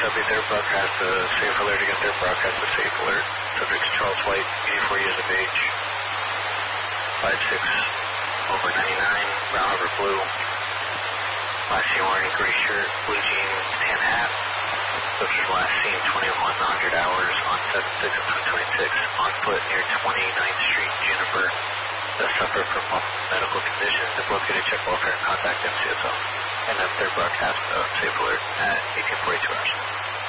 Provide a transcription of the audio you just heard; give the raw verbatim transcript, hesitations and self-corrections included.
Subject third broadcast to safe alert again, third broadcast to safe alert. Subject Charles White, eighty-four years of age, five six over ninety-nine, brown over blue. Last seen wearing gray shirt, blue jean, tan hat. Subject last seen twenty-one hundred hours on seven six of twenty twenty-six, on foot near twenty-ninth Street, Juniper. That suffer from medical conditions. If located, check welfare and contact M C S O. And then third broadcast of safe alert at eighteen forty-two hours.